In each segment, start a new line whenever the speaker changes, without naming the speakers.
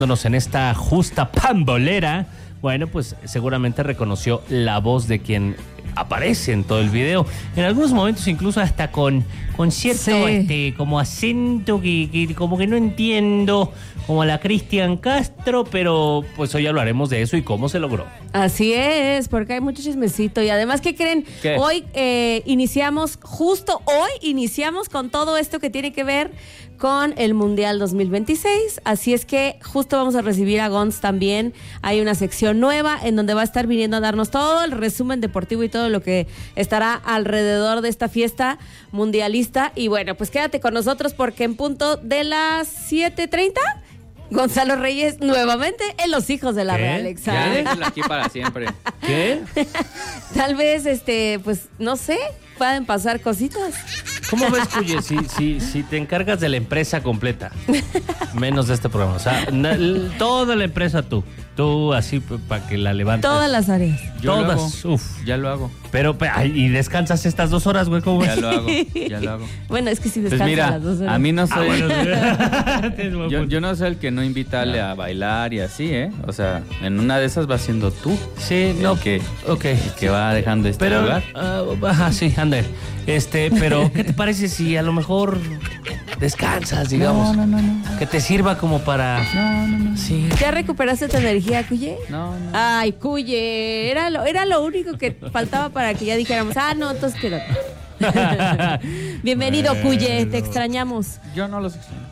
En esta justa pambolera, bueno, pues seguramente reconoció la voz de quien aparece en todo el video. En algunos momentos incluso hasta con cierto como acento que como que no entiendo, como la Cristian Castro, pero pues hoy hablaremos de eso y cómo se logró.
Así es, porque hay mucho chismecito. Y además, ¿qué creen?
¿Qué?
Hoy iniciamos con todo esto que tiene que ver con el Mundial 2026. Así es que justo vamos a recibir a Gonz también. Hay una sección nueva en donde va a estar viniendo a darnos todo el resumen deportivo y todo lo que estará alrededor de esta fiesta mundialista. Y bueno, pues quédate con nosotros porque en punto de las 7:30... Gonzalo Reyes nuevamente en Los Hijos de la Realeza.
Ya déjenlo aquí para siempre.
¿Qué?
Tal vez, pues, no sé, pueden pasar cositas.
¿Cómo ves, Cuye, si te encargas de la empresa completa? Menos de este programa. O sea, toda la empresa tú así para que la levantes.
Todas las áreas.
Todas.
Ya lo hago.
Pero, y descansas estas 2 horas, güey, ¿cómo
Ya
ves?
lo hago.
Bueno, es que si
Pues
descansas
mira,
las 2 horas.
a mí no soy...
Bueno,
yo no soy el que no invita a bailar y así, ¿eh? O sea, en una de esas va siendo tú.
sí, no.
Que va dejando este
Pero,
lugar.
sí, ande. Pero, ¿qué te parece si a lo mejor descansas, digamos?
No.
Que te sirva como para...
No.
Sí.
¿Ya recuperaste tu energía, Cuye?
No.
Ay, Cuye, era lo único que faltaba para que ya dijéramos, no, entonces quédate. Bienvenido,
Bueno.
Cuye, te extrañamos.
Yo no los extraño.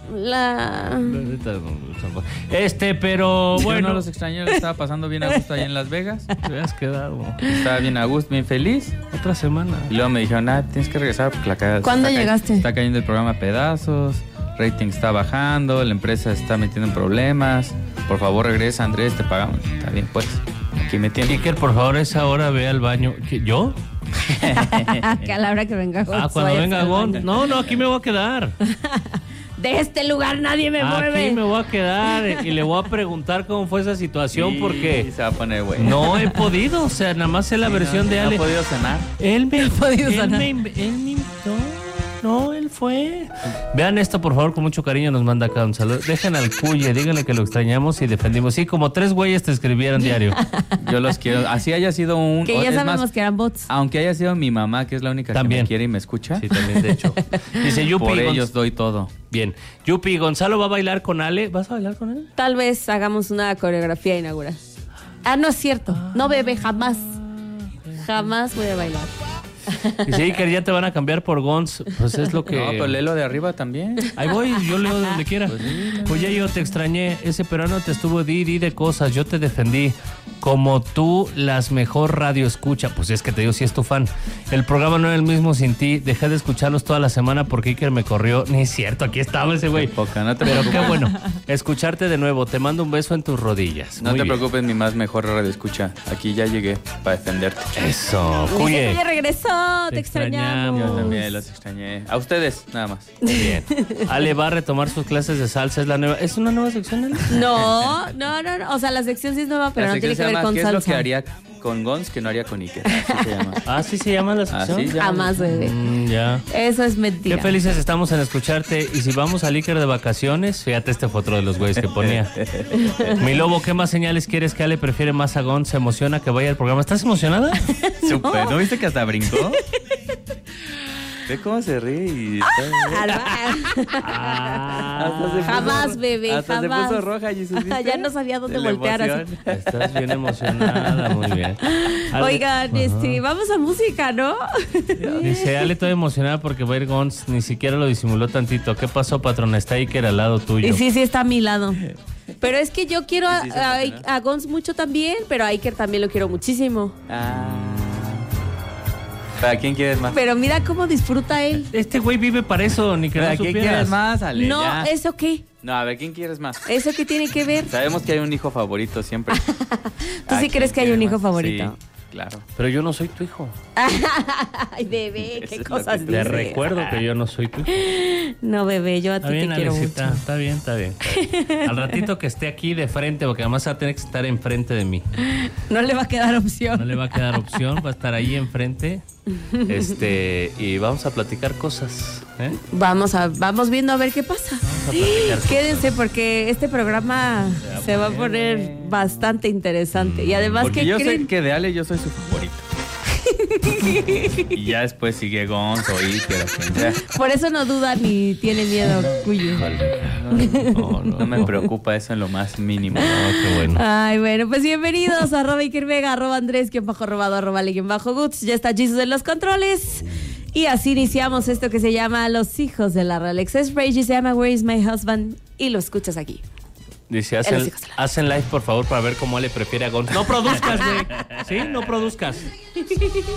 Pero
Yo
bueno.
no los extraño, estaba pasando bien a gusto ahí en Las Vegas.
Te has quedado
Estaba bien a gusto, bien feliz.
otra semana.
Y luego me dijeron, tienes que regresar porque
¿Cuándo llegaste?
Está cayendo el programa a pedazos, rating está bajando, la empresa está metiendo en problemas. Por favor, regresa, Andrés, te pagamos. Está bien, pues. Aquí me tienes.
Iker, por favor, esa hora ve al baño. ¿Yo?
Que a la hora que venga Gonz.
Cuando
vayas
venga
al
Gon.
baño.
No, aquí me voy a quedar.
De este lugar nadie me mueve.
Aquí me voy a quedar y le voy a preguntar cómo fue esa situación porque
se va a poner güey.
no he podido, o sea, nada más sé la versión de Ale.
No ha podido cenar.
Él me
cenar.
él me invitó. No, él fue. Vean esto, por favor, con mucho cariño nos manda acá un saludo. Dejen al Cuye, díganle que lo extrañamos y defendimos. Sí, como 3 güeyes te escribieron diario.
Yo los quiero. Así haya sido un...
Que ya
es
sabemos
más,
que eran bots.
aunque haya sido mi mamá, que es la única
También.
que me quiere y me escucha.
Sí, también, de hecho. Dice Yupi.
Por ellos doy todo.
Bien. Yupi, ¿Gonzalo va a bailar con Ale? ¿Vas a bailar con él?
Tal vez hagamos una coreografía inaugural. No es cierto. No, bebé, jamás. Jamás voy a bailar.
Dice Iker, ya te van a cambiar por Gonz. Pues es lo que...
No, pero léelo de arriba también.
Ahí voy, yo leo de donde quiera.
Pues sí,
Oye, yo te extrañé. Ese peruano te estuvo di de cosas. Yo te defendí. Como tú, las mejor radio escucha. Pues es que te digo, si es tu fan. El programa no era el mismo sin ti. Dejé de escucharlos toda la semana porque Iker me corrió. Ni es cierto, aquí estaba ese güey.
Poca, no te
Pero
preocupes.
qué bueno. Escucharte de nuevo. Te mando un beso en tus rodillas.
No
Muy
te
bien.
preocupes, mi más mejor radio escucha. Aquí ya llegué para defenderte.
Eso.
Dice
Cuye.
que ya regresó, te extrañamos.
Yo también los extrañé. A ustedes, nada más.
Bien. Ale va a retomar sus clases de salsa. ¿Es una nueva sección, Ale?
No. O sea, la sección sí es nueva, pero
La
no tiene
sección
que
se
ver
llama
con
¿Qué es lo
salsa.
que haría con Gonz que no haría con Iker? Así se llama.
¿Así se llama la sección?
Así se llama.
Jamás, bebé.
Ya.
Eso es mentira.
Qué felices estamos en escucharte. Y si vamos al Iker de vacaciones, fíjate, este fue otro de los güeyes que ponía. Mi lobo, ¿qué más señales quieres que Ale prefiere más a Gon? Se emociona que vaya al programa. ¿Estás emocionada?
Súper. ¿No viste que hasta brincó? Ve cómo se ríe y... Hasta se
Jamás,
puso-
bebé,
hasta
jamás.
se puso roja, ¿y
Ya no sabía dónde
De la
voltear así.
emoción.
Estás bien emocionada, muy bien. Ale-
Oigan, vamos a música, ¿no?
Dice, Ale, estoy emocionada porque va a ir Gons. Ni siquiera lo disimuló tantito. ¿Qué pasó, patrona? Está Iker al lado tuyo.
Y sí, está a mi lado. Pero es que yo quiero
Sí, se emociona.
a Gonz mucho también, pero a Iker también lo quiero muchísimo.
¿Para quién quieres más?
Pero mira cómo disfruta él.
Este güey vive para eso, ni que no
¿Para quién
supieras.
quieres más, Ale?
No,
Ya.
¿eso qué?
No, a ver, ¿quién quieres más?
¿Eso qué tiene que ver?
Sabemos que hay un hijo favorito siempre.
¿Tú sí crees que hay un hijo favorito?
Sí, claro.
Pero yo no soy tu hijo.
Ay, bebé,
Eso
qué
es lo
cosas
que
Te
dices.
recuerdo que yo no soy tu hijo.
No, bebé, yo a ti
Está bien,
te quiero
Alexita.
mucho.
Está bien, está bien. Al ratito que esté aquí de frente, porque además va a tener que estar enfrente de mí.
No le va a quedar opción.
No le va a quedar opción, va a estar ahí enfrente. Y vamos a platicar cosas.
Vamos viendo a ver qué pasa.
Vamos a a platicar.
Quédense porque este programa se va a poner bastante interesante. Y además,
Porque
¿qué
yo
creen?
sé que de Ale yo soy su favorito. Y ya después sigue Gonzo, Iker, o quien sea.
Por eso no duda ni tiene miedo, Cuyo.
No me preocupa eso en lo más mínimo.
Qué bueno.
Ay, bueno, pues bienvenidos a @Iker Vega, @Andrés, _robado, @Le_Guts. Ya está Jesus en los controles. Y así iniciamos esto que se llama Los Hijos de la Real. Es Rage, se llama Where is my husband? Y lo escuchas aquí.
Dice,
En los hijos de la-
hacen live, por favor, para ver cómo le prefiere a Gonz. No produzcas, güey. ¿Sí? No produzcas.